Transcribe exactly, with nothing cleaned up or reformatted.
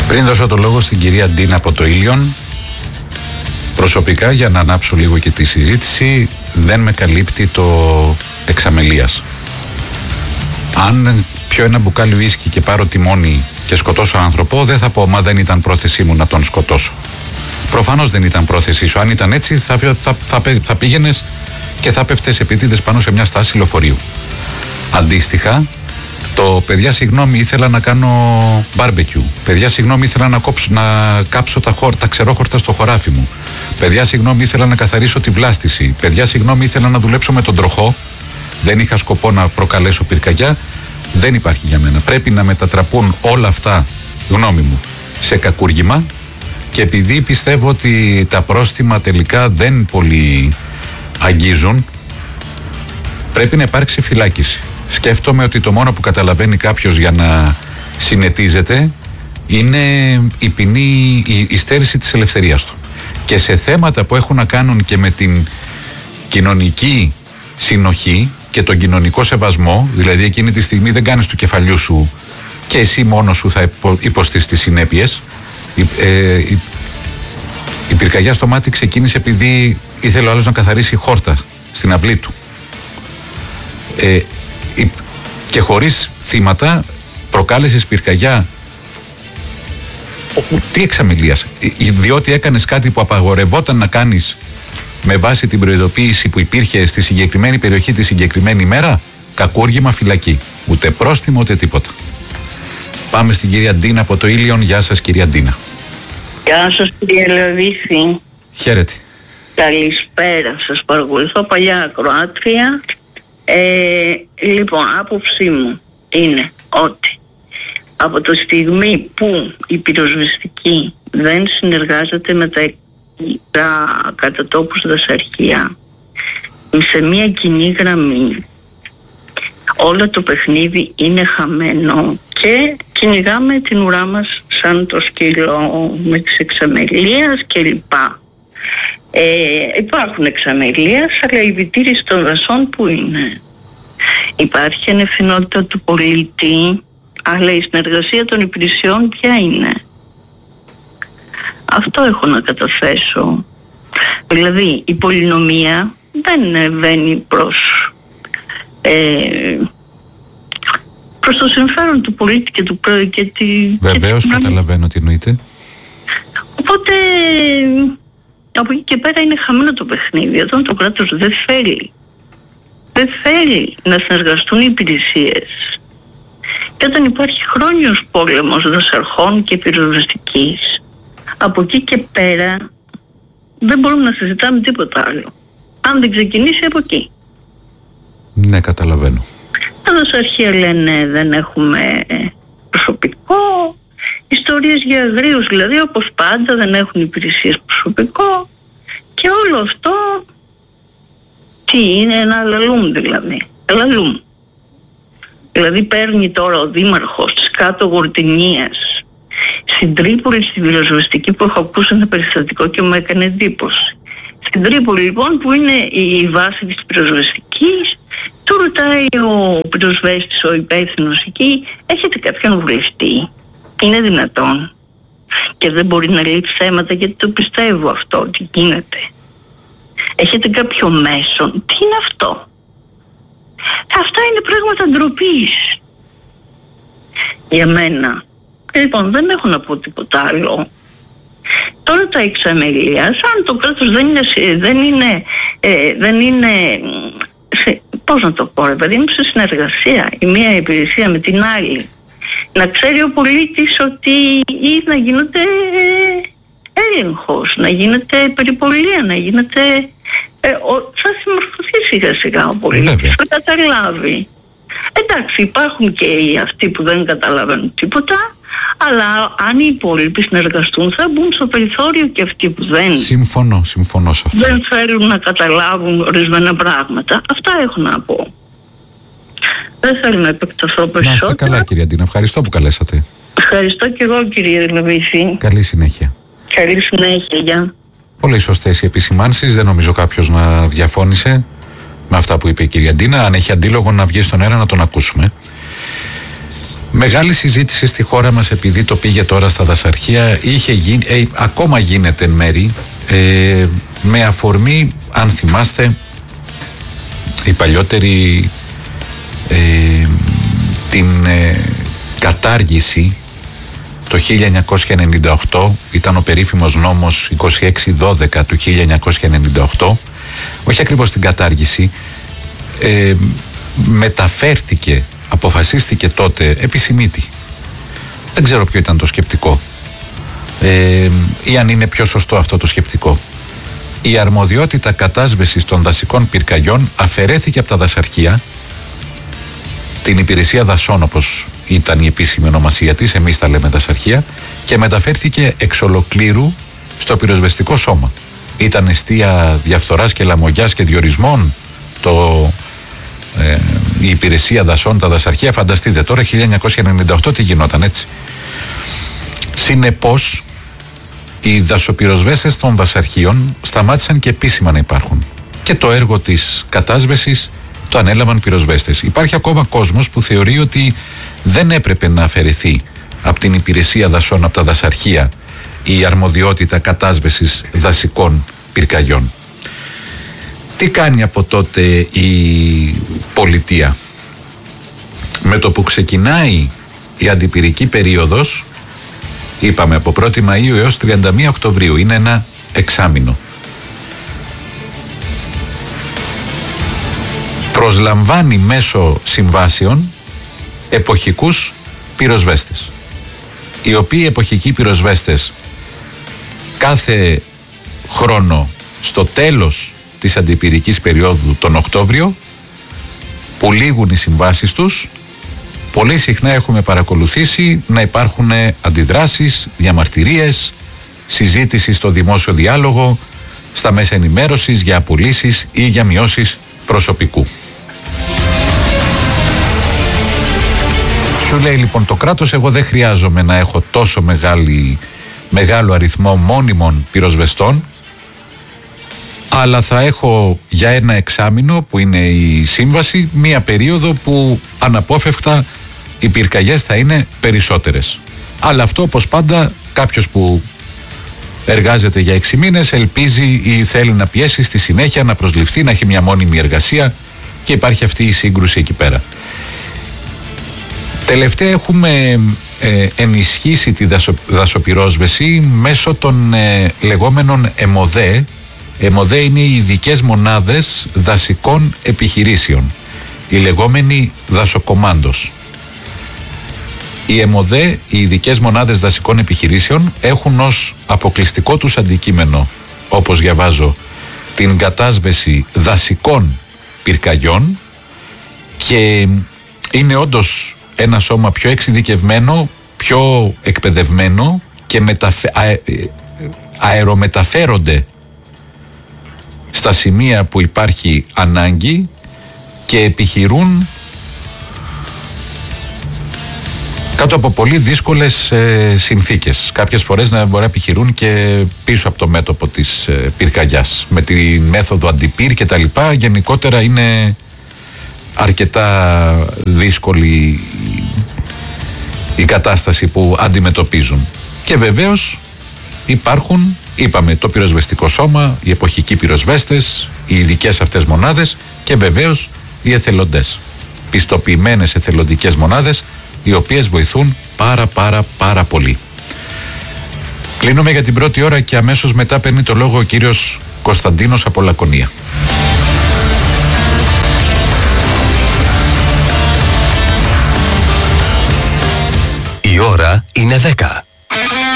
Πριν δώσω το λόγο στην κυρία Ντίνα από το Ήλιον, προσωπικά, για να ανάψω λίγο και τη συζήτηση, δεν με καλύπτει το εξαμελίας. Αν πιω ένα μπουκάλι ουίσκι και πάρω τιμόνι και σκοτώσω άνθρωπο, δεν θα πω μα δεν ήταν πρόθεσή μου να τον σκοτώσω. Προφανώς δεν ήταν πρόθεσή σου. Αν ήταν έτσι, θα, θα, θα, θα πήγαινες και θα πέφτες επίτηδες πάνω σε μια στάση λεωφορείου. Αντίστοιχα, το παιδιά συγγνώμη ήθελα να κάνω μπάρμπεκιου. Παιδιά συγγνώμη ήθελα να, κόψω, να κάψω τα, χορ, τα ξερόχορτα στο χωράφι μου. Παιδιά συγγνώμη ήθελα να καθαρίσω τη βλάστηση. Παιδιά συγγνώμη ήθελα να δουλέψω με τον τροχό. Δεν είχα σκοπό να προκαλέσω πυρκαγιά. Δεν υπάρχει για μένα. Πρέπει να μετατραπούν όλα αυτά, γνώμη μου, σε κακούργημα, και επειδή πιστεύω ότι τα πρόστιμα τελικά δεν πολύ αγγίζουν, πρέπει να υπάρξει φυλάκιση. Σκέφτομαι ότι το μόνο που καταλαβαίνει κάποιος για να συνετίζεται είναι η ποινή, η, η στέρηση της ελευθερίας του. Και σε θέματα που έχουν να κάνουν και με την κοινωνική συνοχή και τον κοινωνικό σεβασμό, δηλαδή εκείνη τη στιγμή δεν κάνεις του κεφαλιού σου και εσύ μόνος σου θα υποστείς τις συνέπειες. Η, ε, η, η πυρκαγιά στο μάτι ξεκίνησε επειδή ήθελε ο άλλος να καθαρίσει χόρτα στην αυλή του. Ε, η, και χωρίς θύματα προκάλεσες πυρκαγιά. Ο, τι εξαμιλίας? Διότι έκανες κάτι που απαγορευόταν να κάνεις με βάση την προειδοποίηση που υπήρχε στη συγκεκριμένη περιοχή τη συγκεκριμένη ημέρα, κακούργημα, φυλακή. Ούτε πρόστιμο ούτε τίποτα. Πάμε στην κυρία Ντίνα από το Ήλιον. Γεια σας κυρία Ντίνα. Γεια σας κυρία Λεβίση. Χαίρετε. Καλησπέρα, σας παρακολουθώ, παλιά ακροάτρια. Ε, λοιπόν, άποψή μου είναι ότι από τη στιγμή που η πυροσβεστική δεν συνεργάζεται με τα τα κατά τόπους δασαρχεία σε μια κοινή γραμμή, όλο το παιχνίδι είναι χαμένο και κυνηγάμε την ουρά μας σαν το σκύλο με τις εξαμελίες κλπ. Ε, υπάρχουν εξαμελίες, αλλά η επιτήρηση των δασών που είναι? Υπάρχει ανευθυνότητα του πολίτη, αλλά η συνεργασία των υπηρεσιών ποια είναι? Αυτό έχω να καταθέσω. Δηλαδή η πολυνομία δεν βαίνει προς, ε, προς το συμφέρον του πολίτη και του πρόεδρου και τη... Βεβαίως και καταλαβαίνω τι εννοείται. Οπότε από εκεί και πέρα είναι χαμένο το παιχνίδι. Όταν το κράτος δεν θέλει δεν θέλει να συνεργαστούν οι υπηρεσίες και όταν υπάρχει χρόνιος πόλεμος δασαρχών και πυροσβεστικής, από εκεί και πέρα δεν μπορούμε να συζητάμε τίποτα άλλο. Αν δεν ξεκινήσει από εκεί. Ναι, καταλαβαίνω. Τα δασαρχεία λένε δεν έχουμε προσωπικό. Ιστορίες για αγρίους δηλαδή, όπως πάντα, δεν έχουν υπηρεσίες προσωπικό. Και όλο αυτό τι είναι? Ένα λαλούμ δηλαδή. Λαλούμ. Δηλαδή παίρνει τώρα ο δήμαρχος της κάτω Γορτινίας στην Τρίπολη, στην πυροσβεστική, που έχω ακούσει ένα περιστατικό και μου έκανε εντύπωση. Στην Τρίπολη λοιπόν, που είναι η βάση της πυροσβεστικής, του ρωτάει ο πυροσβέστης, ο υπεύθυνος εκεί, έχετε κάποιον βουλευτή? Είναι δυνατόν? Και δεν μπορεί να λύσει θέματα, γιατί το πιστεύω αυτό ότι γίνεται. Έχετε κάποιο μέσο? Τι είναι αυτό? Αυτά είναι πράγματα ντροπής για μένα. Λοιπόν, δεν έχω να πω τίποτα άλλο. Τώρα τα εξαμελία, αν το κράτος δεν είναι, δεν είναι, ε, δεν είναι σε, πώς να το πω ρε παιδί μου, σε συνεργασία η μία υπηρεσία με την άλλη, να ξέρει ο πολίτης ότι ή να γίνεται έλεγχος, να γίνεται περιπολία, να γίνεται ε, ο, θα συμμορφωθεί σιγά σιγά ο πολίτης, θα καταλάβει. Εντάξει, υπάρχουν και αυτοί που δεν καταλαβαίνουν τίποτα, αλλά αν οι υπόλοιποι συνεργαστούν θα μπουν στο περιθώριο και αυτοί που δεν. Συμφωνώ, συμφωνώ σε αυτό. Δεν θέλουν να καταλάβουν ορισμένα πράγματα. Αυτά έχω να πω. Δεν θέλω να επεκταθώ περισσότερο. Να είστε καλά κυρία Ντίνα, ευχαριστώ που καλέσατε. Ευχαριστώ και εγώ κύριε Λεβίση. Καλή συνέχεια. Καλή συνέχεια, γεια. Πολύ σωστές οι επισημάνσεις, δεν νομίζω κάποιος να διαφώνησε με αυτά που είπε η κυρία Ντίνα. Αν έχει αντίλογο να βγει στον αέρα να τον ακούσουμε. Μεγάλη συζήτηση στη χώρα μας, επειδή το πήγε τώρα στα δασαρχεία, είχε γίνει, ε, ακόμα γίνεται εν μέρη, ε, με αφορμή, αν θυμάστε, η παλιότερη ε, την ε, κατάργηση το χίλια εννιακόσια ενενήντα οκτώ, ήταν ο περίφημος νόμος είκοσι έξι δώδεκα του χίλια εννιακόσια ενενήντα οκτώ, όχι ακριβώς την κατάργηση, ε, μεταφέρθηκε, αποφασίστηκε τότε επισημήτη. Δεν ξέρω ποιο ήταν το σκεπτικό ε, ή αν είναι πιο σωστό αυτό το σκεπτικό. Η αρμοδιότητα κατάσβεσης των δασικών πυρκαγιών αφαιρέθηκε από τα δασαρχεία, την υπηρεσία δασών όπως ήταν η επίσημη ονομασία της, εμείς τα λέμε δασαρχεία, και μεταφέρθηκε εξ ολοκλήρου στο πυροσβεστικό σώμα. Ήταν εστία διαφθοράς και λαμογιάς και διορισμών το, ε, η υπηρεσία δασών, τα δασαρχεία. Φανταστείτε τώρα χίλια εννιακόσια ενενήντα οκτώ τι γινόταν, έτσι. Συνεπώς οι δασοπυροσβέστες των δασαρχείων σταμάτησαν και επίσημα να υπάρχουν, και το έργο της κατάσβεσης το ανέλαβαν πυροσβέστες. Υπάρχει ακόμα κόσμος που θεωρεί ότι δεν έπρεπε να αφαιρεθεί από την υπηρεσία δασών, από τα δασαρχεία, η αρμοδιότητα κατάσβεσης δασικών πυρκαγιών. Τι κάνει από τότε η πολιτεία? Με το που ξεκινάει η αντιπυρική περίοδος, είπαμε από πρώτη Μαΐου έως τριάντα μία Οκτωβρίου, είναι ένα εξάμηνο, προσλαμβάνει μέσω συμβάσεων εποχικούς πυροσβέστες, οι οποίοι εποχικοί πυροσβέστες κάθε χρόνο στο τέλος της αντιπυρικής περίοδου τον Οκτώβριο, που λήγουν οι συμβάσεις τους, πολύ συχνά έχουμε παρακολουθήσει να υπάρχουν αντιδράσεις, διαμαρτυρίες, συζήτηση στο δημόσιο διάλογο, στα μέσα ενημέρωσης για απολύσεις ή για μειώσεις προσωπικού. Σου λέει λοιπόν το κράτος, εγώ δεν χρειάζομαι να έχω τόσο μεγάλη, μεγάλο αριθμό μόνιμων πυροσβεστών, αλλά θα έχω για ένα εξάμηνο που είναι η σύμβαση μία περίοδο που αναπόφευκτα οι πυρκαγιές θα είναι περισσότερες. Αλλά αυτό, όπως πάντα, κάποιος που εργάζεται για έξι μήνες ελπίζει ή θέλει να πιέσει στη συνέχεια να προσληφθεί, να έχει μια μόνιμη εργασία, και υπάρχει αυτή η σύγκρουση εκεί πέρα. Τελευταία έχουμε ε, ενισχύσει τη δασο, δασοπυρόσβεση μέσω των ε, λεγόμενων ΕΜΟΔΕ. ΕΜΟΔΕ είναι οι ειδικές μονάδες δασικών επιχειρήσεων, οι λεγόμενοι δασοκομάντος. Οι ΕΜΟΔΕ, οι ειδικές μονάδες δασικών επιχειρήσεων, έχουν ως αποκλειστικό τους αντικείμενο, όπως διαβάζω, την κατάσβεση δασικών πυρκαγιών, και είναι όντως ένα σώμα πιο εξειδικευμένο, πιο εκπαιδευμένο, και μεταφε... αε... αερομεταφέρονται στα σημεία που υπάρχει ανάγκη και επιχειρούν κάτω από πολύ δύσκολες ε, συνθήκες. Κάποιες φορές να μπορεί να επιχειρούν και πίσω από το μέτωπο της ε, πυρκαγιάς, με τη μέθοδο αντιπύρ και τα λοιπά. Γενικότερα είναι αρκετά δύσκολη η κατάσταση που αντιμετωπίζουν. Και βεβαίως υπάρχουν, είπαμε, το πυροσβεστικό σώμα, οι εποχικοί πυροσβέστες, οι ειδικές αυτές μονάδες, και βεβαίως οι εθελοντές, πιστοποιημένες εθελοντικές μονάδες, οι οποίες βοηθούν πάρα πάρα πάρα πολύ. Κλείνουμε για την πρώτη ώρα και αμέσως μετά παίρνει το λόγο ο κύριος Κωνσταντίνος από Λακωνία. Η ώρα είναι δέκα.